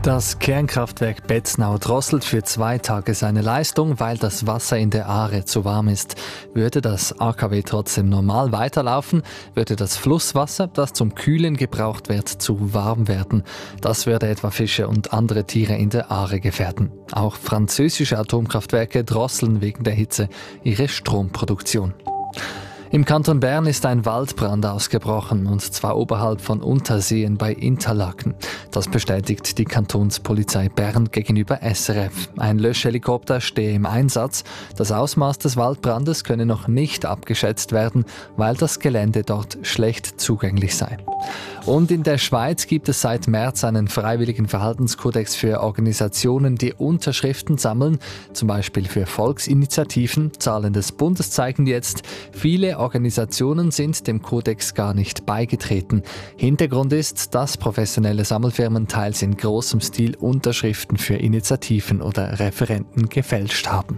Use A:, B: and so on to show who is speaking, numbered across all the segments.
A: Das Kernkraftwerk Betznau drosselt für 2 Tage seine Leistung, weil das Wasser in der Aare zu warm ist. Würde das AKW trotzdem normal weiterlaufen, würde das Flusswasser, das zum Kühlen gebraucht wird, zu warm werden. Das würde etwa Fische und andere Tiere in der Aare gefährden. Auch französische Atomkraftwerke drosseln wegen der Hitze ihre Stromproduktion. Im Kanton Bern ist ein Waldbrand ausgebrochen, und zwar oberhalb von Unterseen bei Interlaken. Das bestätigt die Kantonspolizei Bern gegenüber SRF. Ein Löschhelikopter stehe im Einsatz. Das Ausmaß des Waldbrandes könne noch nicht abgeschätzt werden, weil das Gelände dort schlecht zugänglich sei. Und in der Schweiz gibt es seit März einen freiwilligen Verhaltenskodex für Organisationen, die Unterschriften sammeln, zum Beispiel für Volksinitiativen. Zahlen des Bundes zeigen jetzt, viele Organisationen sind dem Kodex gar nicht beigetreten. Hintergrund ist, dass professionelle Sammelfirmen teils in großem Stil Unterschriften für Initiativen oder Referenden gefälscht haben.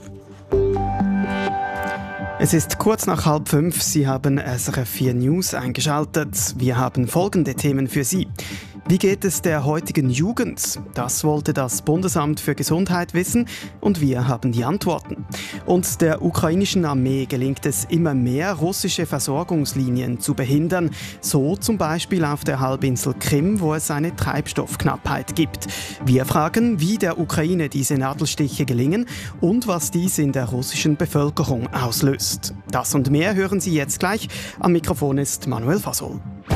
B: Es ist kurz nach 4:30. Sie haben SRF 4 News eingeschaltet. Wir haben folgende Themen für Sie. Wie geht es der heutigen Jugend? Das wollte das Bundesamt für Gesundheit wissen, und wir haben die Antworten. Und der ukrainischen Armee gelingt es immer mehr, russische Versorgungslinien zu behindern. So zum Beispiel auf der Halbinsel Krim, wo es eine Treibstoffknappheit gibt. Wir fragen, wie der Ukraine diese Nadelstiche gelingen und was dies in der russischen Bevölkerung auslöst. Das und mehr hören Sie jetzt gleich. Am Mikrofon ist Manuel Fasol.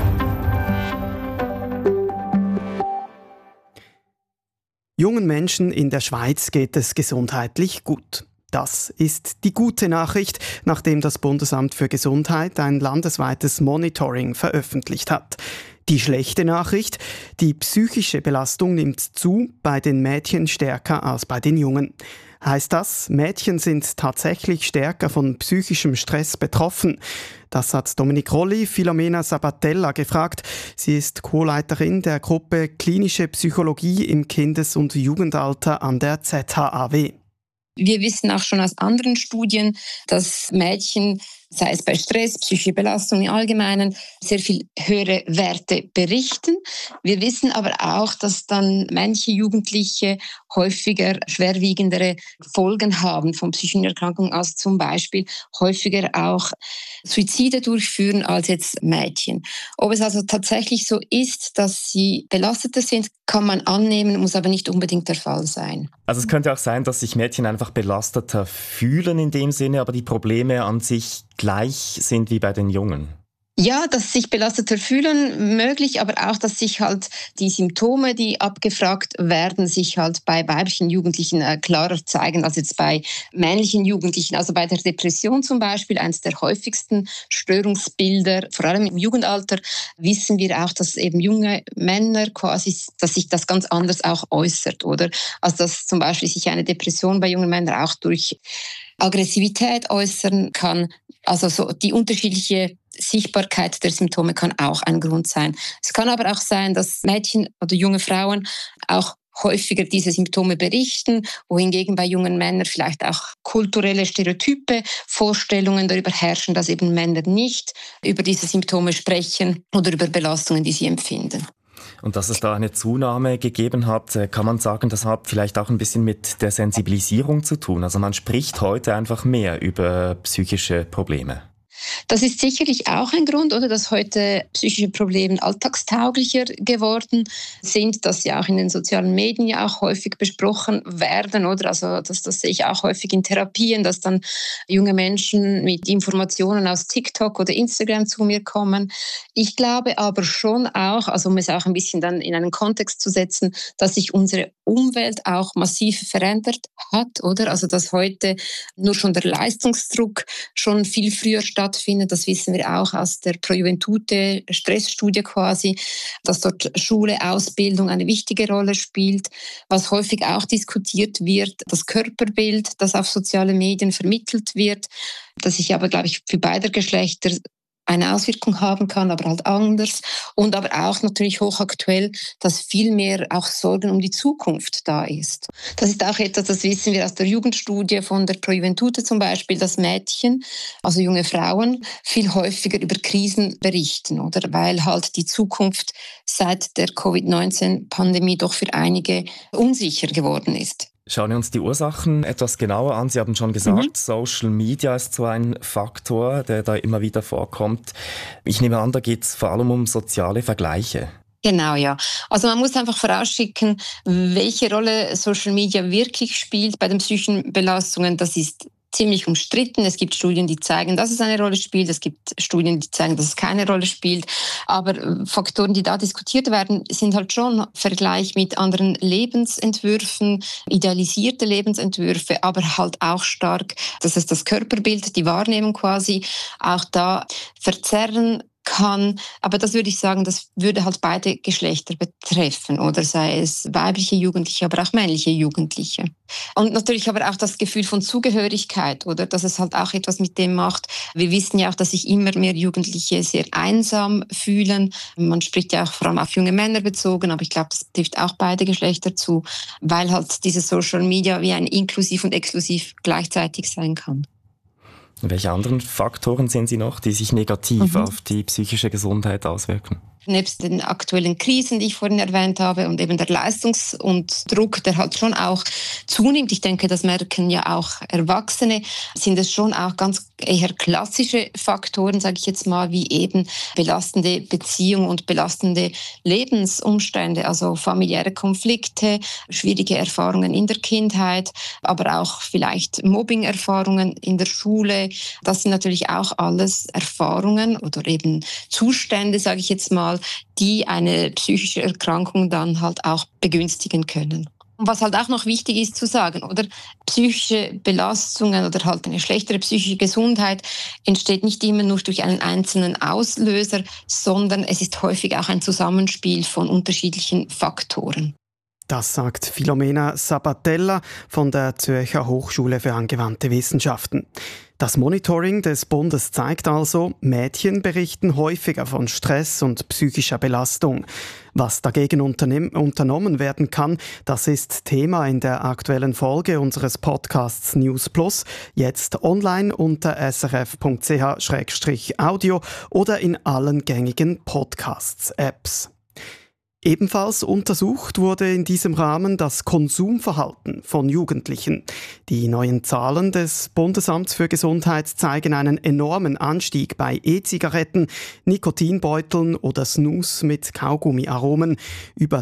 B: Jungen Menschen in der Schweiz geht es gesundheitlich gut. Das ist die gute Nachricht, nachdem das Bundesamt für Gesundheit ein landesweites Monitoring veröffentlicht hat. Die schlechte Nachricht: die psychische Belastung nimmt zu, bei den Mädchen stärker als bei den Jungen. Heißt das, Mädchen sind tatsächlich stärker von psychischem Stress betroffen? Das hat Dominique Rolli Filomena Sabatella gefragt. Sie ist Co-Leiterin der Gruppe Klinische Psychologie im Kindes- und Jugendalter an der ZHAW.
C: Wir wissen auch schon aus anderen Studien, dass Mädchen, sei es bei Stress, psychische Belastung im Allgemeinen, sehr viel höhere Werte berichten. Wir wissen aber auch, dass dann manche Jugendliche häufiger schwerwiegendere Folgen haben von psychischen Erkrankungen, als zum Beispiel häufiger auch Suizide durchführen als jetzt Mädchen. Ob es also tatsächlich so ist, dass sie belasteter sind, kann man annehmen, muss aber nicht unbedingt der Fall sein.
D: Also es könnte auch sein, dass sich Mädchen einfach belasteter fühlen in dem Sinne, aber die Probleme an sich gleich sind wie bei den Jungen.
C: Ja, dass sich belasteter fühlen, möglich, aber auch, dass sich halt die Symptome, die abgefragt werden, sich halt bei weiblichen Jugendlichen klarer zeigen als jetzt bei männlichen Jugendlichen. Also bei der Depression zum Beispiel, eines der häufigsten Störungsbilder, vor allem im Jugendalter, wissen wir auch, dass eben junge Männer quasi, dass sich das ganz anders auch äußert, oder? Also dass zum Beispiel sich eine Depression bei jungen Männern auch durch Aggressivität äußern kann. Also so die unterschiedliche Sichtbarkeit der Symptome kann auch ein Grund sein. Es kann aber auch sein, dass Mädchen oder junge Frauen auch häufiger diese Symptome berichten, wohingegen bei jungen Männern vielleicht auch kulturelle Stereotype, Vorstellungen darüber herrschen, dass eben Männer nicht über diese Symptome sprechen oder über Belastungen, die sie empfinden.
D: Und dass es da eine Zunahme gegeben hat, kann man sagen, das hat vielleicht auch ein bisschen mit der Sensibilisierung zu tun. Also man spricht heute einfach mehr über psychische Probleme.
C: Das ist sicherlich auch ein Grund, oder, dass heute psychische Probleme alltagstauglicher geworden sind, dass sie auch in den sozialen Medien ja auch häufig besprochen werden, oder? Also das sehe ich auch häufig in Therapien, dass dann junge Menschen mit Informationen aus TikTok oder Instagram zu mir kommen. Ich glaube aber schon auch, also um es auch ein bisschen dann in einen Kontext zu setzen, dass sich unsere Umwelt auch massiv verändert hat, oder? Also dass heute nur schon der Leistungsdruck schon viel früher stattfindet. Das wissen wir auch aus der Pro Juventute Stressstudie quasi, dass dort Schule, Ausbildung eine wichtige Rolle spielt. Was häufig auch diskutiert wird, das Körperbild, das auf soziale Medien vermittelt wird, das sich aber, glaube ich, für beide Geschlechter eine Auswirkung haben kann, aber halt anders. Und aber auch natürlich hochaktuell, dass viel mehr auch Sorgen um die Zukunft da ist. Das ist auch etwas, das wissen wir aus der Jugendstudie von der Pro Juventute zum Beispiel, dass Mädchen, also junge Frauen, viel häufiger über Krisen berichten, oder? Weil halt die Zukunft seit der Covid-19-Pandemie doch für einige unsicher geworden ist.
D: Schauen wir uns die Ursachen etwas genauer an. Sie haben schon gesagt, Social Media ist so ein Faktor, der da immer wieder vorkommt. Ich nehme an, da geht es vor allem um soziale Vergleiche.
C: Genau, ja. Also man muss einfach vorausschicken, welche Rolle Social Media wirklich spielt bei den psychischen Belastungen. Das ist ziemlich umstritten. Es gibt Studien, die zeigen, dass es eine Rolle spielt. Es gibt Studien, die zeigen, dass es keine Rolle spielt. Aber Faktoren, die da diskutiert werden, sind halt schon Vergleich mit anderen Lebensentwürfen, idealisierte Lebensentwürfe, aber halt auch stark, dass es das Körperbild, die Wahrnehmung quasi auch da verzerren kann. Aber das würde ich sagen, das würde halt beide Geschlechter betreffen, oder sei es weibliche Jugendliche, aber auch männliche Jugendliche. Und natürlich aber auch das Gefühl von Zugehörigkeit, oder dass es halt auch etwas mit dem macht. Wir wissen ja auch, dass sich immer mehr Jugendliche sehr einsam fühlen. Man spricht ja auch vor allem auf junge Männer bezogen, aber ich glaube, das trifft auch beide Geschlechter zu, weil halt diese Social Media wie ein Inklusiv und Exklusiv gleichzeitig sein kann.
D: Welche anderen Faktoren sehen Sie noch, die sich negativ auf die psychische Gesundheit auswirken?
C: Nebst den aktuellen Krisen, die ich vorhin erwähnt habe, und eben der Leistungs- und Druck, der halt schon auch zunimmt, ich denke, das merken ja auch Erwachsene, sind es schon auch ganz eher klassische Faktoren, sage ich jetzt mal, wie eben belastende Beziehungen und belastende Lebensumstände, also familiäre Konflikte, schwierige Erfahrungen in der Kindheit, aber auch vielleicht Mobbing-Erfahrungen in der Schule. Das sind natürlich auch alles Erfahrungen oder eben Zustände, sage ich jetzt mal, die eine psychische Erkrankung dann halt auch begünstigen können. Und was halt auch noch wichtig ist zu sagen, oder? Psychische Belastungen oder halt eine schlechtere psychische Gesundheit entsteht nicht immer nur durch einen einzelnen Auslöser, sondern es ist häufig auch ein Zusammenspiel von unterschiedlichen Faktoren.
B: Das sagt Filomena Sabatella von der Zürcher Hochschule für angewandte Wissenschaften. Das Monitoring des Bundes zeigt also, Mädchen berichten häufiger von Stress und psychischer Belastung. Was dagegen unternommen werden kann, das ist Thema in der aktuellen Folge unseres Podcasts News Plus, jetzt online unter srf.ch/audio oder in allen gängigen Podcasts-Apps. Ebenfalls untersucht wurde in diesem Rahmen das Konsumverhalten von Jugendlichen. Die neuen Zahlen des Bundesamts für Gesundheit zeigen einen enormen Anstieg bei E-Zigaretten, Nikotinbeuteln oder Snus mit Kaugummiaromen. Über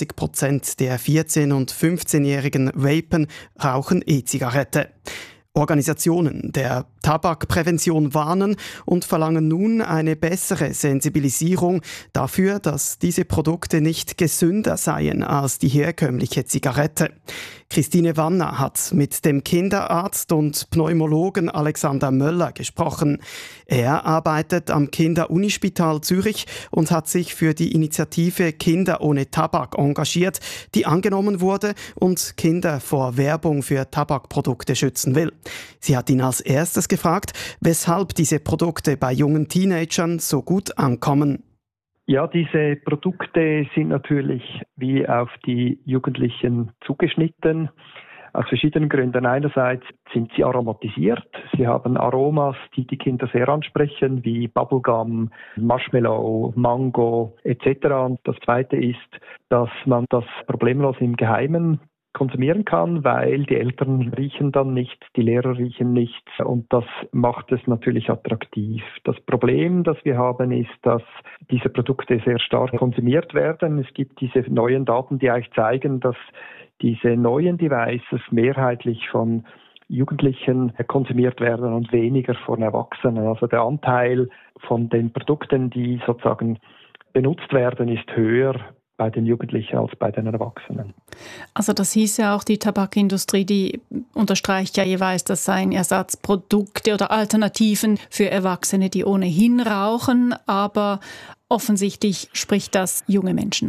B: 20% der 14- und 15-jährigen Vapen rauchen E-Zigarette. Organisationen der Tabakprävention warnen und verlangen nun eine bessere Sensibilisierung dafür, dass diese Produkte nicht gesünder seien als die herkömmliche Zigarette. Christine Wanner hat mit dem Kinderarzt und Pneumologen Alexander Möller gesprochen. Er arbeitet am Kinderunispital Zürich und hat sich für die Initiative Kinder ohne Tabak engagiert, die angenommen wurde und Kinder vor Werbung für Tabakprodukte schützen will. Sie hat ihn als erstes gefragt, weshalb diese Produkte bei jungen Teenagern so gut ankommen.
E: Ja, diese Produkte sind natürlich wie auf die Jugendlichen zugeschnitten. Aus verschiedenen Gründen. Einerseits sind sie aromatisiert. Sie haben Aromas, die die Kinder sehr ansprechen, wie Bubblegum, Marshmallow, Mango etc. Und das Zweite ist, dass man das problemlos im Geheimen konsumieren kann, weil die Eltern riechen dann nicht, die Lehrer riechen nicht und das macht es natürlich attraktiv. Das Problem, das wir haben, ist, dass diese Produkte sehr stark konsumiert werden. Es gibt diese neuen Daten, die eigentlich zeigen, dass diese neuen Devices mehrheitlich von Jugendlichen konsumiert werden und weniger von Erwachsenen. Also der Anteil von den Produkten, die sozusagen benutzt werden, ist höher bei den Jugendlichen als bei den Erwachsenen.
F: Also das hieß ja auch, die Tabakindustrie, die unterstreicht ja jeweils, das seien Ersatzprodukte oder Alternativen für Erwachsene, die ohnehin rauchen, aber offensichtlich spricht das junge Menschen an.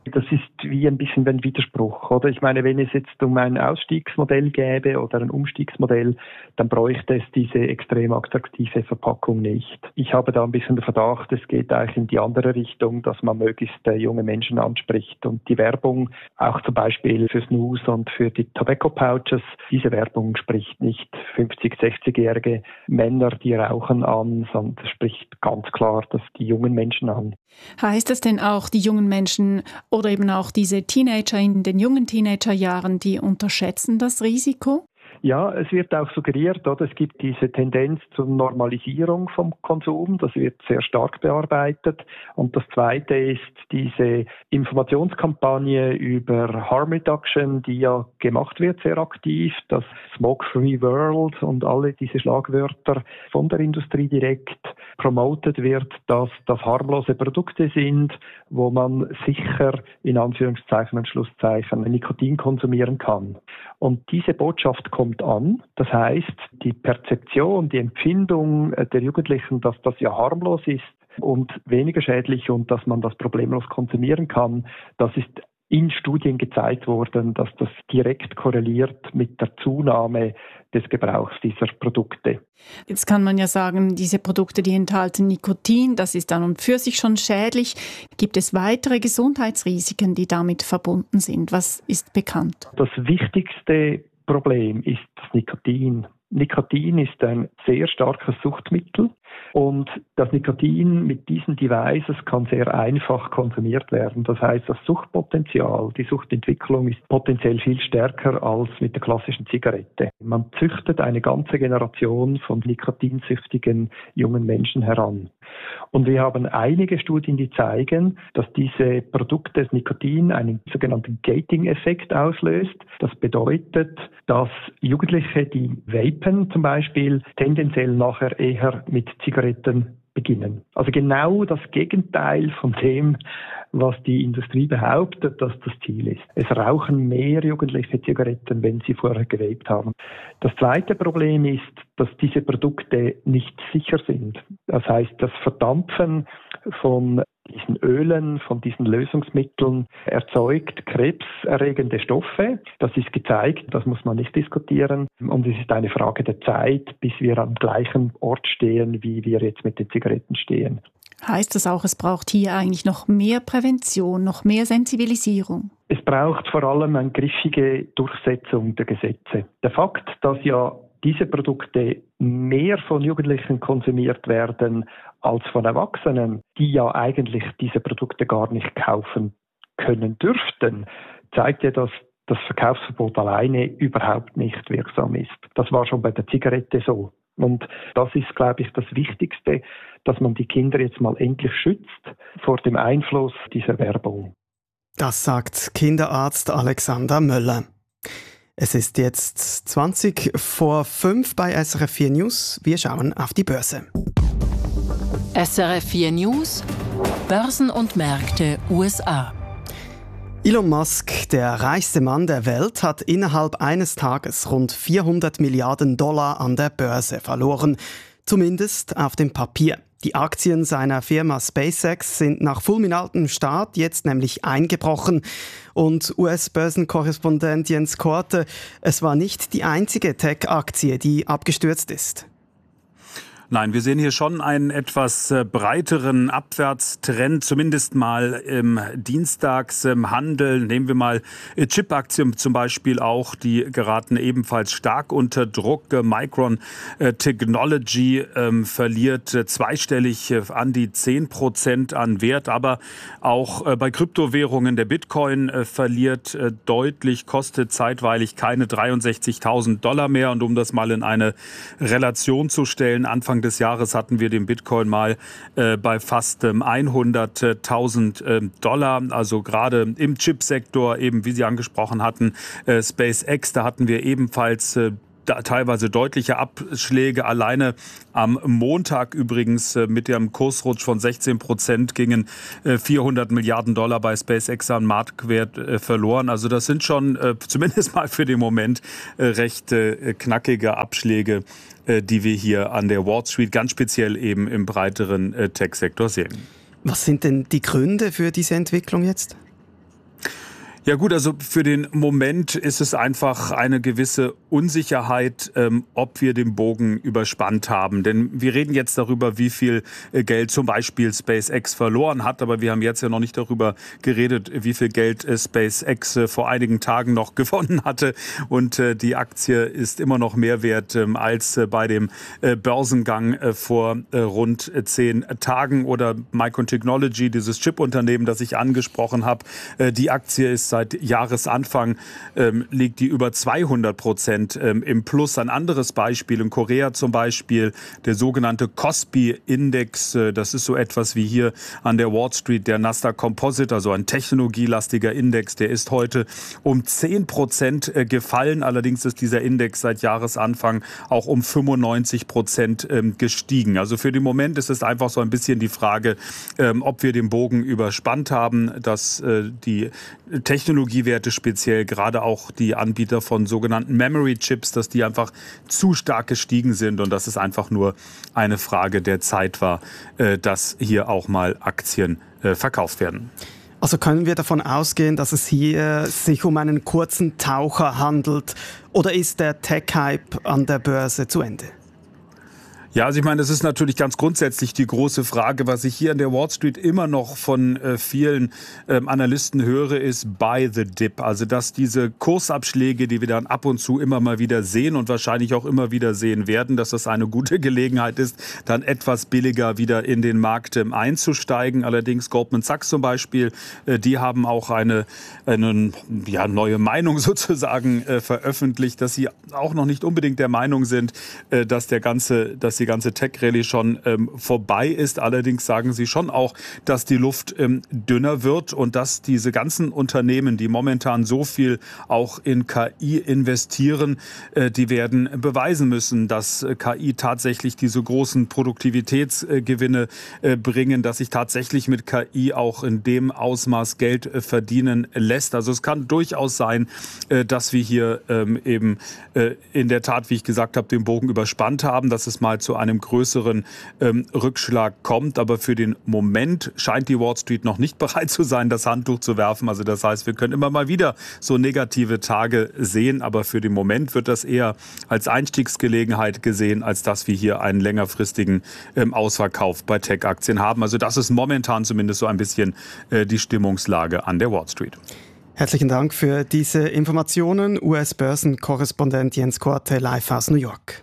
E: Das ist wie ein bisschen ein Widerspruch, oder? Ich meine, wenn es jetzt um ein Ausstiegsmodell gäbe oder ein Umstiegsmodell, dann bräuchte es diese extrem attraktive Verpackung nicht. Ich habe da ein bisschen den Verdacht, es geht eigentlich in die andere Richtung, dass man möglichst junge Menschen anspricht. Und die Werbung, auch zum Beispiel für Snus und für die Tobacco Pouches, diese Werbung spricht nicht 50-, 60-jährige Männer, die rauchen, an, sondern spricht ganz klar die jungen Menschen an.
F: Heißt es denn auch, die jungen Menschen oder eben auch diese Teenager in den jungen Teenagerjahren, die unterschätzen das Risiko?
E: Ja, es wird auch suggeriert, oder? Es gibt diese Tendenz zur Normalisierung vom Konsum, das wird sehr stark bearbeitet. Und das Zweite ist diese Informationskampagne über Harm Reduction, die ja gemacht wird, sehr aktiv, das Smoke-Free World und alle diese Schlagwörter von der Industrie direkt promotet wird, dass das harmlose Produkte sind, wo man sicher, in Anführungszeichen und Schlusszeichen, Nikotin konsumieren kann. Und diese Botschaft kommt an. Das heißt, die Perzeption, die Empfindung der Jugendlichen, dass das ja harmlos ist und weniger schädlich und dass man das problemlos konsumieren kann, das ist in Studien gezeigt worden, dass das direkt korreliert mit der Zunahme des Gebrauchs dieser Produkte.
F: Jetzt kann man ja sagen, diese Produkte, die enthalten Nikotin, das ist an und für sich schon schädlich. Gibt es weitere Gesundheitsrisiken, die damit verbunden sind? Was ist bekannt?
E: Das wichtigste Problem ist das Nikotin. Nikotin ist ein sehr starkes Suchtmittel und das Nikotin mit diesen Devices kann sehr einfach konsumiert werden. Das heißt, das Suchtpotenzial, die Suchtentwicklung ist potenziell viel stärker als mit der klassischen Zigarette. Man züchtet eine ganze Generation von nikotinsüchtigen jungen Menschen heran. Und wir haben einige Studien, die zeigen, dass diese Produkte, das Nikotin, einen sogenannten Gating-Effekt auslöst. Das bedeutet, dass Jugendliche, die vapen zum Beispiel, tendenziell nachher eher mit Zigaretten beginnen. Also genau das Gegenteil von dem, was die Industrie behauptet, dass das Ziel ist. Es rauchen mehr Jugendliche Zigaretten, wenn sie vorher gevaped haben. Das zweite Problem ist, dass diese Produkte nicht sicher sind. Das heißt, das Verdampfen von diesen Ölen, von diesen Lösungsmitteln erzeugt krebserregende Stoffe. Das ist gezeigt, das muss man nicht diskutieren. Und es ist eine Frage der Zeit, bis wir am gleichen Ort stehen, wie wir jetzt mit den Zigaretten stehen.
F: Heißt das auch, es braucht hier eigentlich noch mehr Prävention, noch mehr Sensibilisierung?
E: Es braucht vor allem eine griffige Durchsetzung der Gesetze. Der Fakt, dass ja diese Produkte mehr von Jugendlichen konsumiert werden als von Erwachsenen, die ja eigentlich diese Produkte gar nicht kaufen können dürften, zeigt ja, dass das Verkaufsverbot alleine überhaupt nicht wirksam ist. Das war schon bei der Zigarette so. Und das ist, glaube ich, das Wichtigste, dass man die Kinder jetzt mal endlich schützt vor dem Einfluss dieser Werbung.
B: Das sagt Kinderarzt Alexander Möller. Es ist jetzt 20 vor 5 bei SRF 4 News. Wir schauen auf die Börse.
G: SRF 4 News, Börsen und Märkte USA.
B: Elon Musk, der reichste Mann der Welt, hat innerhalb eines Tages rund $400 Milliarden an der Börse verloren. Zumindest auf dem Papier. Die Aktien seiner Firma SpaceX sind nach fulminantem Start jetzt nämlich eingebrochen. Und US-Börsenkorrespondent Jens Korte, es war nicht die einzige Tech-Aktie, die abgestürzt ist.
H: Nein, wir sehen hier schon einen etwas breiteren Abwärtstrend, zumindest mal im Dienstagshandel. Nehmen wir mal Chip-Aktien zum Beispiel auch, die geraten ebenfalls stark unter Druck. Micron Technology verliert zweistellig an die 10% an Wert, aber auch bei Kryptowährungen der Bitcoin verliert deutlich, kostet zeitweilig keine $63.000 mehr. Und um das mal in eine Relation zu stellen, Anfang des Jahres hatten wir den Bitcoin mal bei fast $100.000. Also gerade im Chipsektor, eben wie Sie angesprochen hatten, SpaceX, da hatten wir ebenfalls teilweise deutliche Abschläge. Alleine am Montag übrigens mit dem Kursrutsch von 16% gingen $400 Milliarden bei SpaceX an Marktwert verloren. Also das sind schon zumindest mal für den Moment recht knackige Abschläge, die wir hier an der Wall Street ganz speziell eben im breiteren Tech-Sektor sehen.
B: Was sind denn die Gründe für diese Entwicklung jetzt?
H: Ja gut, also für den Moment ist es einfach eine gewisse Unsicherheit, ob wir den Bogen überspannt haben. Denn wir reden jetzt darüber, wie viel Geld zum Beispiel SpaceX verloren hat. Aber wir haben jetzt ja noch nicht darüber geredet, wie viel Geld SpaceX vor einigen Tagen noch gewonnen hatte. Und die Aktie ist immer noch mehr wert als bei dem Börsengang vor rund 10 Tagen. Oder Micron Technology, dieses Chip-Unternehmen, das ich angesprochen habe, die Aktie ist seit Jahresanfang liegt die über 200% im Plus. Ein anderes Beispiel in Korea zum Beispiel, der sogenannte Kospi-Index. Das ist so etwas wie hier an der Wall Street der Nasdaq Composite, also ein technologielastiger Index. Der ist heute um 10% gefallen. Allerdings ist dieser Index seit Jahresanfang auch um 95% gestiegen. Also für den Moment ist es einfach so ein bisschen die Frage, ob wir den Bogen überspannt haben, dass die Technologiewerte, speziell gerade auch die Anbieter von sogenannten Memory Chips, dass die einfach zu stark gestiegen sind und dass es einfach nur eine Frage der Zeit war, dass hier auch mal Aktien verkauft werden.
B: Also können wir davon ausgehen, dass es hier sich um einen kurzen Taucher handelt, oder ist der Tech-Hype an der Börse zu Ende?
H: Ja, also ich meine, das ist natürlich ganz grundsätzlich die große Frage. Was ich hier an der Wall Street immer noch von vielen Analysten höre, ist buy the dip. Also dass diese Kursabschläge, die wir dann ab und zu immer mal wieder sehen und wahrscheinlich auch immer wieder sehen werden, dass das eine gute Gelegenheit ist, dann etwas billiger wieder in den Markt einzusteigen. Allerdings Goldman Sachs zum Beispiel, die haben auch eine neue Meinung sozusagen veröffentlicht, dass sie auch noch nicht unbedingt der Meinung sind, dass die ganze Tech-Rallye schon vorbei ist. Allerdings sagen sie schon auch, dass die Luft dünner wird und dass diese ganzen Unternehmen, die momentan so viel auch in KI investieren, die werden beweisen müssen, dass KI tatsächlich diese großen Produktivitätsgewinne bringen, dass sich tatsächlich mit KI auch in dem Ausmaß Geld verdienen lässt. Also es kann durchaus sein, dass wir hier eben in der Tat, wie ich gesagt habe, den Bogen überspannt haben, dass es mal zu einem größeren Rückschlag kommt. Aber für den Moment scheint die Wall Street noch nicht bereit zu sein, das Handtuch zu werfen. Also das heißt, wir können immer mal wieder so negative Tage sehen. Aber für den Moment wird das eher als Einstiegsgelegenheit gesehen, als dass wir hier einen längerfristigen Ausverkauf bei Tech-Aktien haben. Also das ist momentan zumindest so ein bisschen die Stimmungslage an der Wall Street.
B: Herzlichen Dank für diese Informationen. US-Börsenkorrespondent Jens Korte live aus New York.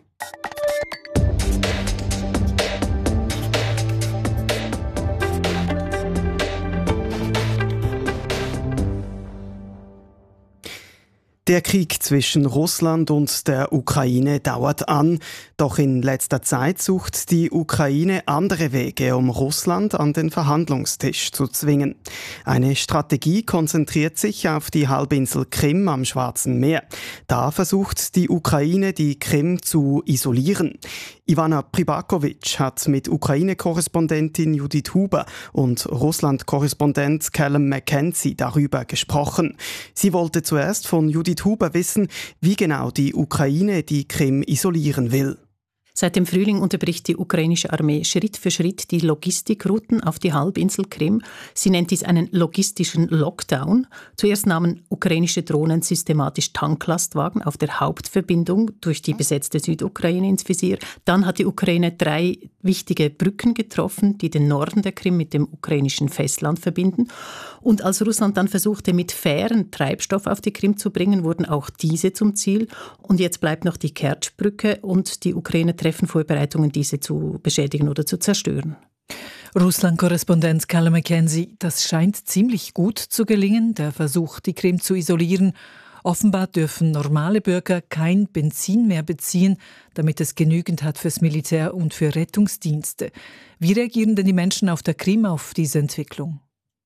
B: Der Krieg zwischen Russland und der Ukraine dauert an, doch in letzter Zeit sucht die Ukraine andere Wege, um Russland an den Verhandlungstisch zu zwingen. Eine Strategie konzentriert sich auf die Halbinsel Krim am Schwarzen Meer. Da versucht die Ukraine, die Krim zu isolieren. Ivana Pribakovic hat mit Ukraine-Korrespondentin Judith Huber und Russland-Korrespondent Callum McKenzie darüber gesprochen. Sie wollte zuerst von Judith Huber wissen, wie genau die Ukraine die Krim isolieren will.
I: Seit dem Frühling unterbricht die ukrainische Armee Schritt für Schritt die Logistikrouten auf die Halbinsel Krim. Sie nennt dies einen logistischen Lockdown. Zuerst nahmen ukrainische Drohnen systematisch Tanklastwagen auf der Hauptverbindung durch die besetzte Südukraine ins Visier. Dann hat die Ukraine 3 wichtige Brücken getroffen, die den Norden der Krim mit dem ukrainischen Festland verbinden. Und als Russland dann versuchte, mit Fähren Treibstoff auf die Krim zu bringen, wurden auch diese zum Ziel. Und jetzt bleibt noch die Kertsch-Brücke und die Ukraine treffen Vorbereitungen, diese zu beschädigen oder zu zerstören.
J: Russland-Korrespondent Callum McKenzie, das scheint ziemlich gut zu gelingen, der Versuch, die Krim zu isolieren. Offenbar dürfen normale Bürger kein Benzin mehr beziehen, damit es genügend hat fürs Militär und für Rettungsdienste. Wie reagieren denn die Menschen auf der Krim auf diese Entwicklung?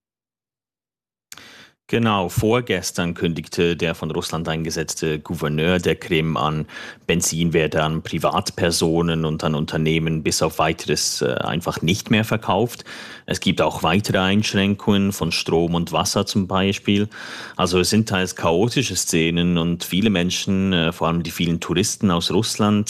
K: Genau, vorgestern kündigte der von Russland eingesetzte Gouverneur der Krim an, Benzin werde an Privatpersonen und an Unternehmen bis auf Weiteres einfach nicht mehr verkauft. Es gibt auch weitere Einschränkungen von Strom und Wasser zum Beispiel. Also es sind teils chaotische Szenen und viele Menschen, vor allem die vielen Touristen aus Russland,